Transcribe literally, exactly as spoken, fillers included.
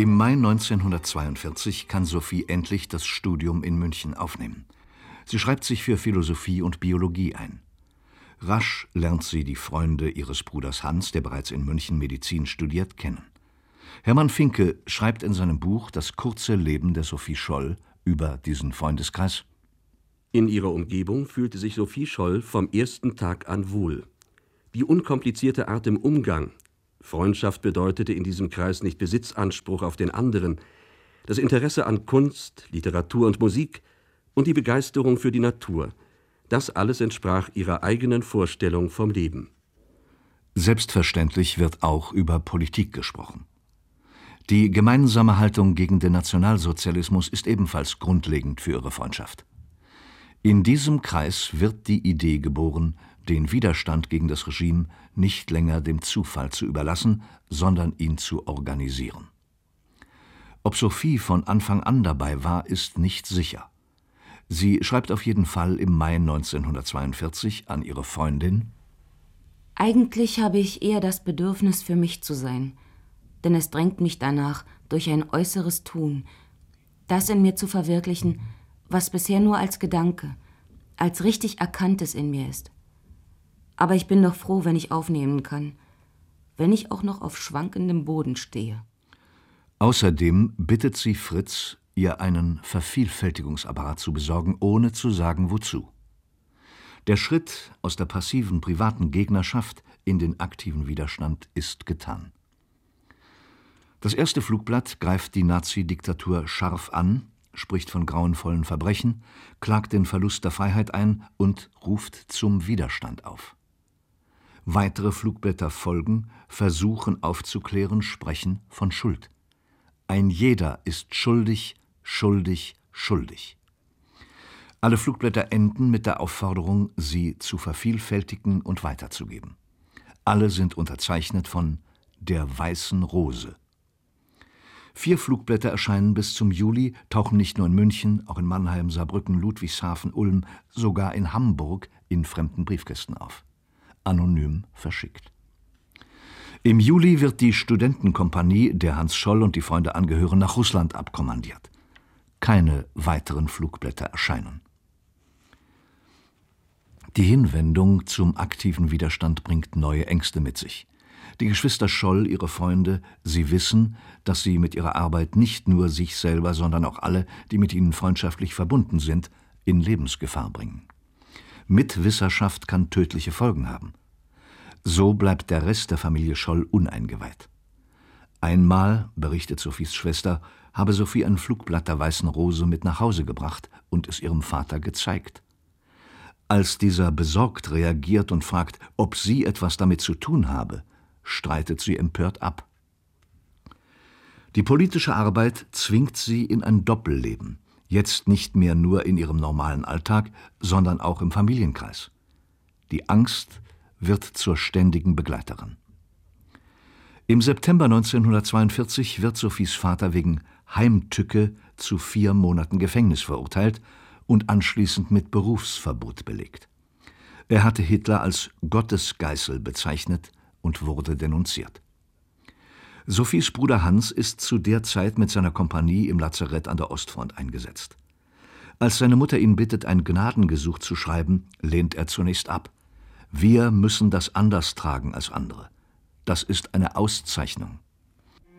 Im Mai neunzehnhundertzweiundvierzig kann Sophie endlich das Studium in München aufnehmen. Sie schreibt sich für Philosophie und Biologie ein. Rasch lernt sie die Freunde ihres Bruders Hans, der bereits in München Medizin studiert, kennen. Hermann Finke schreibt in seinem Buch Das kurze Leben der Sophie Scholl über diesen Freundeskreis: In ihrer Umgebung fühlte sich Sophie Scholl vom ersten Tag an wohl. Die unkomplizierte Art im Umgang. Freundschaft bedeutete in diesem Kreis nicht Besitzanspruch auf den anderen. Das Interesse an Kunst, Literatur und Musik und die Begeisterung für die Natur. Das alles entsprach ihrer eigenen Vorstellung vom Leben. Selbstverständlich wird auch über Politik gesprochen. Die gemeinsame Haltung gegen den Nationalsozialismus ist ebenfalls grundlegend für ihre Freundschaft. In diesem Kreis wird die Idee geboren, den Widerstand gegen das Regime nicht länger dem Zufall zu überlassen, sondern ihn zu organisieren. Ob Sophie von Anfang an dabei war, ist nicht sicher. Sie schreibt auf jeden Fall im Mai neunzehnhundertzweiundvierzig an ihre Freundin: Eigentlich habe ich eher das Bedürfnis, für mich zu sein, denn es drängt mich danach, durch ein äußeres Tun, das in mir zu verwirklichen, was bisher nur als Gedanke, als richtig Erkanntes in mir ist. Aber ich bin doch froh, wenn ich aufnehmen kann, wenn ich auch noch auf schwankendem Boden stehe. Außerdem bittet sie Fritz, ihr einen Vervielfältigungsapparat zu besorgen, ohne zu sagen, wozu. Der Schritt aus der passiven privaten Gegnerschaft in den aktiven Widerstand ist getan. Das erste Flugblatt greift die Nazi-Diktatur scharf an, spricht von grauenvollen Verbrechen, klagt den Verlust der Freiheit ein und ruft zum Widerstand auf. Weitere Flugblätter folgen, versuchen aufzuklären, sprechen von Schuld. Ein jeder ist schuldig, schuldig, schuldig. Alle Flugblätter enden mit der Aufforderung, sie zu vervielfältigen und weiterzugeben. Alle sind unterzeichnet von der Weißen Rose. Vier Flugblätter erscheinen bis zum Juli, tauchen nicht nur in München, auch in Mannheim, Saarbrücken, Ludwigshafen, Ulm, sogar in Hamburg in fremden Briefkästen auf. Anonym verschickt. Im Juli wird die Studentenkompanie, der Hans Scholl und die Freunde angehören, nach Russland abkommandiert. Keine weiteren Flugblätter erscheinen. Die Hinwendung zum aktiven Widerstand bringt neue Ängste mit sich. Die Geschwister Scholl, ihre Freunde, sie wissen, dass sie mit ihrer Arbeit nicht nur sich selber, sondern auch alle, die mit ihnen freundschaftlich verbunden sind, in Lebensgefahr bringen. Mitwisserschaft kann tödliche Folgen haben. So bleibt der Rest der Familie Scholl uneingeweiht. Einmal, berichtet Sophies Schwester, habe Sophie ein Flugblatt der Weißen Rose mit nach Hause gebracht und es ihrem Vater gezeigt. Als dieser besorgt reagiert und fragt, ob sie etwas damit zu tun habe, streitet sie empört ab. Die politische Arbeit zwingt sie in ein Doppelleben, jetzt nicht mehr nur in ihrem normalen Alltag, sondern auch im Familienkreis. Die Angst wird zur ständigen Begleiterin. Im September neunzehnhundertzweiundvierzig wird Sophies Vater wegen Heimtücke zu vier Monaten Gefängnis verurteilt und anschließend mit Berufsverbot belegt. Er hatte Hitler als Gottesgeißel bezeichnet und wurde denunziert. Sophies Bruder Hans ist zu der Zeit mit seiner Kompanie im Lazarett an der Ostfront eingesetzt. Als seine Mutter ihn bittet, ein Gnadengesuch zu schreiben, lehnt er zunächst ab. Wir müssen das anders tragen als andere. Das ist eine Auszeichnung.